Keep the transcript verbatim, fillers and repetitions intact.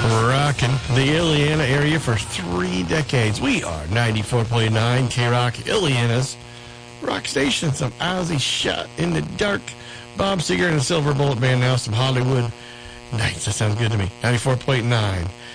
Rocking the Illiana area for three decades. We are ninety-four point nine K-Rock, Illiana's rock station. Some Ozzy Shot in the Dark. Bob Seger and the Silver Bullet Band now. Some Hollywood Nights. That sounds good to me. ninety-four point nine